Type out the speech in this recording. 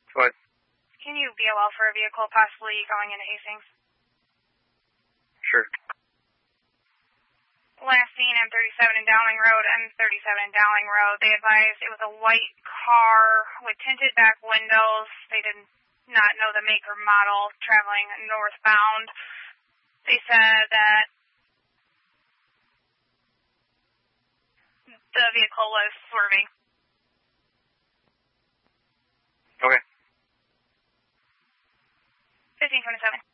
What? Can you BOL for a vehicle possibly going into Hastings? Sure. Last seen M37 in Dowling Road, M37 in Dowling Road. They advised it was a white car with tinted back windows. They did not know the make or model, traveling northbound. They said that the vehicle was swerving. Okay. 1527.